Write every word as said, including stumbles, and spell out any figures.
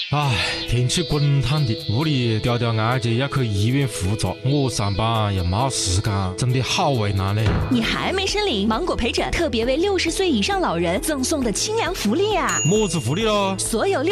唉，天气滚烫的，屋里吊吊案件要去医院复查，我上班又没时间，真的好为难嘞。 你还没申领芒果陪诊特别为六十岁以上老人赠送的清凉福利啊！ 么子福利咯？ 所有